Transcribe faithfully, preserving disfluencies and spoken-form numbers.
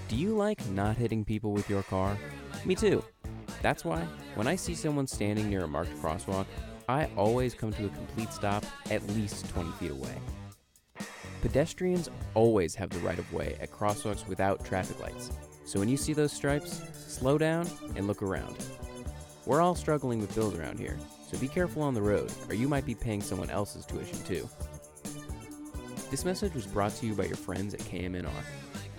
Do you like not hitting people with your car? Me too. That's why, when I see someone standing near a marked crosswalk, I always come to a complete stop at least twenty feet away. Pedestrians always have the right of way at crosswalks without traffic lights, so when you see those stripes, slow down and look around. We're all struggling with bills around here, so be careful on the road, or you might be paying someone else's tuition too. This message was brought to you by your friends at K M N R.